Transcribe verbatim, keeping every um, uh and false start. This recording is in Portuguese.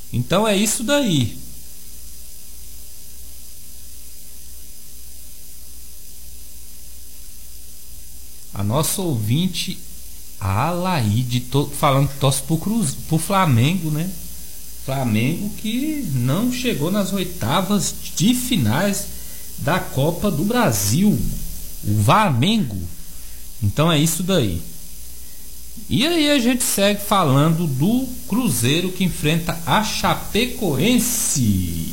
Então é isso daí. A nossa ouvinte, a Alaide, tô falando que torce pro, Cruz, pro Flamengo, né? Flamengo que não chegou nas oitavas de finais da Copa do Brasil. O Flamengo. Então é isso daí. E aí a gente segue falando do Cruzeiro que enfrenta a Chapecoense.